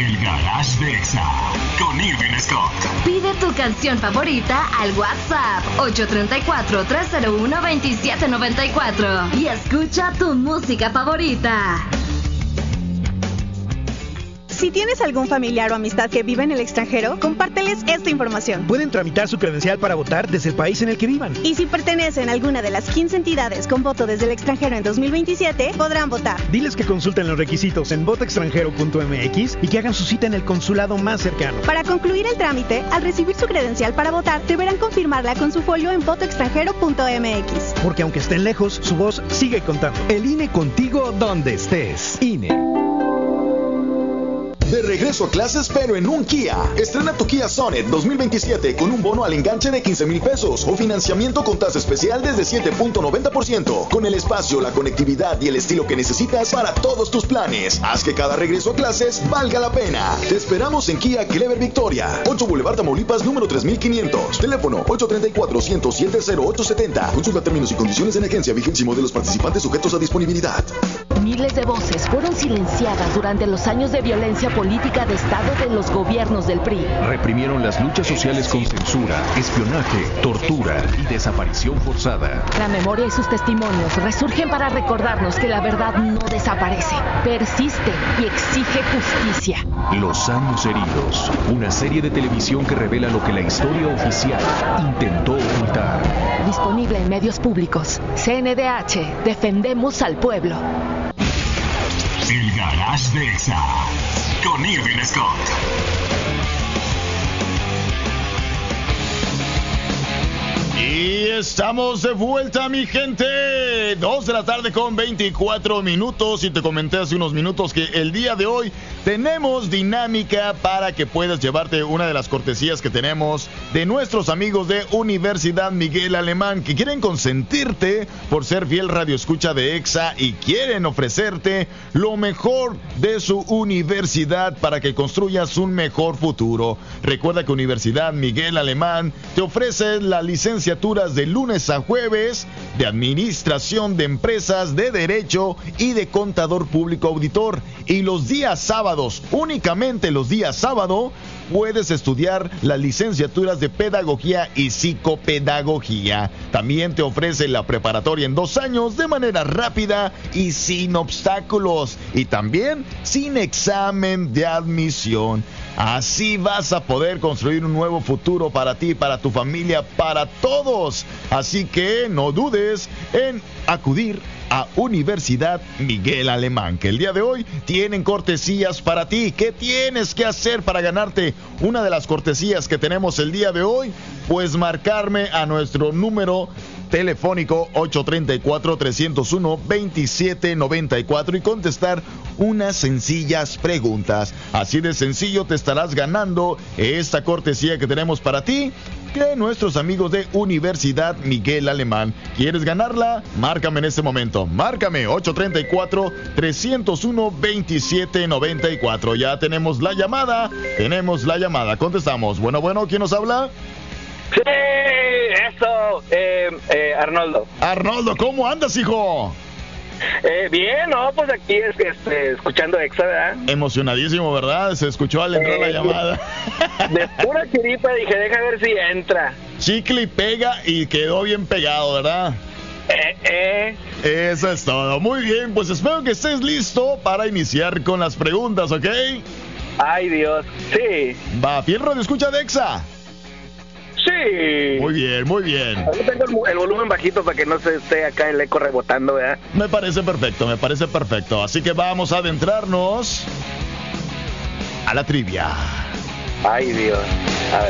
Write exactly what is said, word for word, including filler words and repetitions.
El Garage de Exa con Irving Scott. Pide tu canción favorita al WhatsApp ocho tres cuatro, tres cero uno, dos siete nueve cuatro y escucha tu música favorita. Si tienes algún familiar o amistad que vive en el extranjero, compárteles esta información. Pueden tramitar su credencial para votar desde el país en el que vivan. Y si pertenecen a alguna de las quince entidades con voto desde el extranjero en dos mil veintisiete, podrán votar. Diles que consulten los requisitos en voto extranjero punto m x y que hagan su cita en el consulado más cercano. Para concluir el trámite, al recibir su credencial para votar, deberán confirmarla con su folio en voto extranjero punto m x. Porque aunque estén lejos, su voz sigue contando. El I N E contigo donde estés. I N E. De regreso a clases, pero en un Kia. Estrena tu Kia Sonet dos mil veintisiete con un bono al enganche de quince mil pesos o financiamiento con tasa especial desde siete punto noventa por ciento. Con el espacio, la conectividad y el estilo que necesitas para todos tus planes. Haz que cada regreso a clases valga la pena. Te esperamos en Kia Clever Victoria, ocho Boulevard Tamaulipas, número tres mil quinientos. Teléfono ocho tres cuatro, uno cero siete, cero ocho siete cero. Consulta términos y condiciones en agencia. Vigencia y modelos participantes sujetos a disponibilidad. Miles de voces fueron silenciadas durante los años de violencia política de Estado de los gobiernos del P R I. Reprimieron las luchas sociales con censura, espionaje, tortura y desaparición forzada. La memoria y sus testimonios resurgen para recordarnos que la verdad no desaparece, persiste y exige justicia. Los años heridos, una serie de televisión que revela lo que la historia oficial intentó ocultar. Disponible en medios públicos. C N D H, defendemos al pueblo. El Garage de Exa con Irving Scott. Y estamos de vuelta, mi gente. Dos de la tarde con veinticuatro minutos. Y te comenté hace unos minutos que el día de hoy tenemos dinámica para que puedas llevarte una de las cortesías que tenemos de nuestros amigos de Universidad Miguel Alemán, que quieren consentirte por ser fiel radioescucha de Exa y quieren ofrecerte lo mejor de su universidad para que construyas un mejor futuro. Recuerda que Universidad Miguel Alemán te ofrece las licenciaturas de lunes a jueves de Administración de Empresas, de Derecho y de Contador Público Auditor. Y los días sábados, únicamente los días sábado, puedes estudiar las licenciaturas de Pedagogía y Psicopedagogía. También te ofrece la preparatoria en dos años de manera rápida y sin obstáculos. Y también sin examen de admisión. Así vas a poder construir un nuevo futuro para ti, para tu familia, para todos. Así que no dudes en acudir a Universidad Miguel Alemán, que el día de hoy tienen cortesías para ti. ¿Qué tienes que hacer para ganarte una de las cortesías que tenemos el día de hoy? Pues marcarme a nuestro número telefónico ocho tres cuatro, tres cero uno, dos siete nueve cuatro y contestar unas sencillas preguntas. Así de sencillo te estarás ganando esta cortesía que tenemos para ti de nuestros amigos de Universidad Miguel Alemán. ¿Quieres ganarla? Márcame en este momento. Márcame ocho tres cuatro, tres cero uno, dos siete nueve cuatro. Ya tenemos la llamada. Tenemos la llamada. Contestamos. Bueno, bueno, ¿quién nos habla? Sí, eso, eh, eh, Arnoldo. Arnoldo, ¿cómo andas, hijo? Eh, bien, no, pues aquí es, este, escuchando Exa, ¿verdad? Emocionadísimo, ¿verdad? Se escuchó al entrar eh, la llamada. De pura chiripa dije, deja ver si entra. Chicle y pega y quedó bien pegado, ¿verdad? Eh, eh. Eso es todo. Muy bien, pues espero que estés listo para iniciar con las preguntas, ¿ok? Ay, Dios, sí. Va, fiel radio escucha de Exa. Sí. Muy bien, muy bien. Yo tengo el, el volumen bajito para que no se esté acá el eco rebotando, ¿verdad? Me parece perfecto, me parece perfecto. Así que vamos a adentrarnos a la trivia. Ay, Dios. A ver.